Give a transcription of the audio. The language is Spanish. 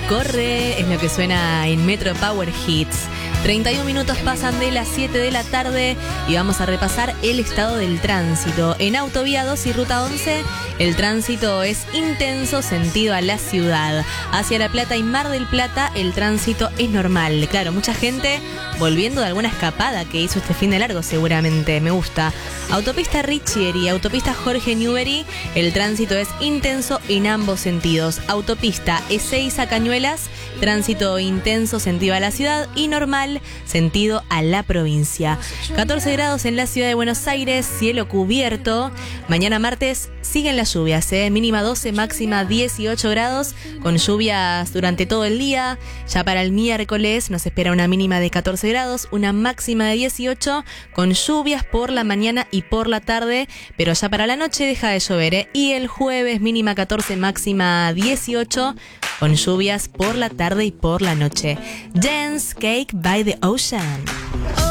Corre es lo que suena en Metro Power Hits. 31 minutos pasan de las 7 de la tarde y vamos a repasar el estado del tránsito. En Autovía 2 y Ruta 11, el tránsito es intenso sentido a la ciudad. Hacia La Plata y Mar del Plata, el tránsito es normal. Claro, mucha gente volviendo de alguna escapada que hizo este fin de largo seguramente. Me gusta. Autopista Richieri y autopista Jorge Newbery, el tránsito es intenso en ambos sentidos. Autopista E6 a Cañuelas, tránsito intenso sentido a la ciudad y normal sentido a la provincia. 14 grados en la ciudad de Buenos Aires, cielo cubierto. Mañana martes siguen las lluvias, mínima 12, máxima 18 grados, con lluvias durante todo el día. Ya para el miércoles nos espera una mínima de 14 grados, una máxima de 18, con lluvias por la mañana y por la tarde, pero ya para la noche deja de llover, Y el jueves mínima 14, máxima 18, con lluvias por la tarde y por la noche. Dance Cake by the Ocean.